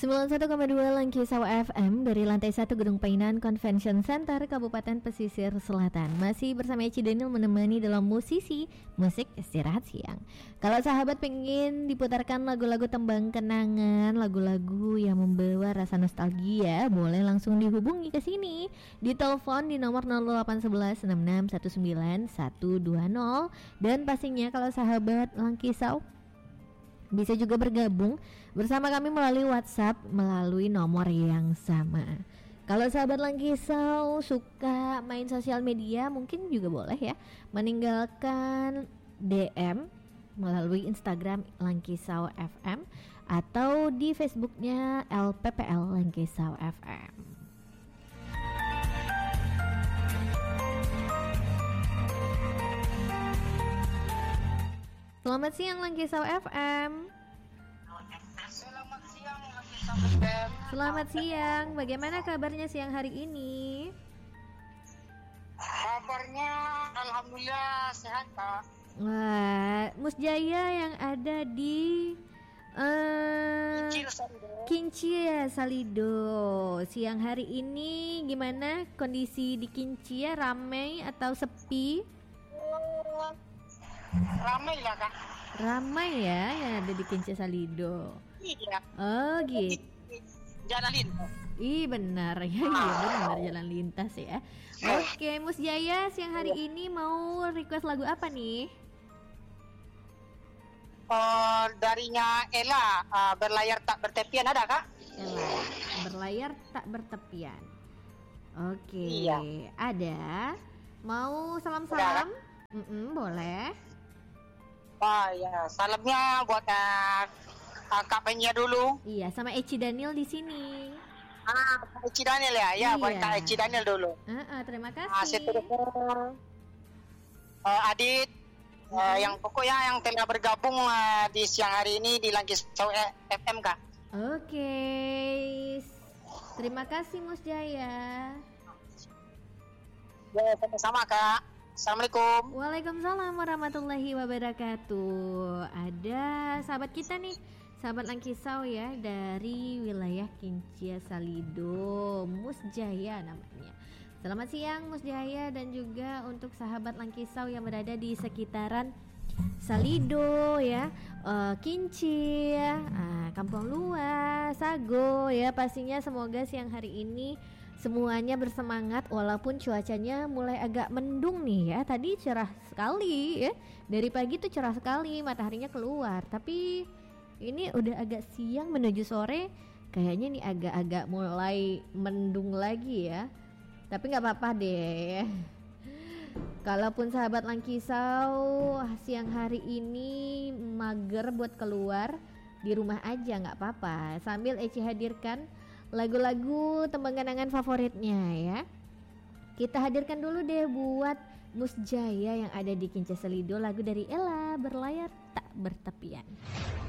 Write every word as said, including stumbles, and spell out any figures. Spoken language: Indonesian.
sembilan puluh satu koma dua Langkisau F M dari lantai satu Gedung Painan Convention Center Kabupaten Pesisir Selatan. Masih bersama Eci Daniel menemani dalam musisi musik istirahat siang. Kalau sahabat pengen diputarkan lagu-lagu tembang kenangan, lagu-lagu yang membawa rasa nostalgia, boleh langsung dihubungi ke sini di telepon di nomor nol delapan satu satu enam enam satu sembilan satu dua nol. Dan pastinya kalau sahabat Langkisau bisa juga bergabung bersama kami melalui WhatsApp melalui nomor yang sama. Kalau sahabat Langkisau suka main sosial media, mungkin juga boleh ya meninggalkan D M melalui Instagram Langkisau F M atau di Facebooknya L P P L Langkisau F M. Selamat siang Langkisau F M. Selamat siang Langkisau F M. Selamat siang. Bagaimana kabarnya siang hari ini? Kabarnya alhamdulillah sehat, Kak. Wah, Musjaya yang ada di uh, Kincir Salido. Kincir Salido. Siang hari ini gimana kondisi di Kincir? Ramai atau sepi? Ramai lah, Kak. Ramai ya yang ada di Kincir Salido. Iya. Oh gitu. Jalan lintas. Ih benar ya, iya benar jalan lintas ya. Oke, Mus Jaya siang hari ini mau request lagu apa nih? Oh, darinya Ella, uh, berlayar tak bertepian ada, Kak? Ella, berlayar tak bertepian. Oke, Iya. ada. Mau salam-salam? Mm-mm, boleh. Wah ya, salamnya buat uh, uh, Kak Penya dulu. Iya, sama Eci Daniel di sini. Ah, Kak Eci Daniel ya, ya buat Iya. Kak Eci Daniel dulu. Uh-uh, terima Ah, kasih. seterusnya uh, Adit, uh, yang pokoknya yang telah bergabung uh, di siang hari ini di Langkisau F M, Kak. Oke, terima kasih Mus Jaya. Ya, sama-sama, Kak. Assalamualaikum. Waalaikumsalam warahmatullahi wabarakatuh. Ada sahabat kita nih, sahabat Langkisau ya, dari wilayah Kincir Salido, Mus Jaya namanya. Selamat siang Mus Jaya, dan juga untuk sahabat Langkisau yang berada di sekitaran Salido ya, uh, Kincir, uh, Kampung Luas, Sago ya. Pastinya semoga siang hari ini semuanya bersemangat walaupun cuacanya mulai agak mendung nih ya. Tadi cerah sekali ya. Dari pagi tuh cerah sekali, mataharinya keluar. Tapi ini udah agak siang menuju sore, kayaknya nih agak-agak mulai mendung lagi ya. Tapi nggak apa-apa deh. Kalaupun sahabat Langkisau siang hari ini mager buat keluar, di rumah aja nggak apa-apa. Sambil Eci hadirkan lagu-lagu tembang kenangan favoritnya ya. Kita hadirkan dulu deh buat Mus Jaya yang ada di Kincir Salido, lagu dari Ella, Berlayar Tak Bertepian.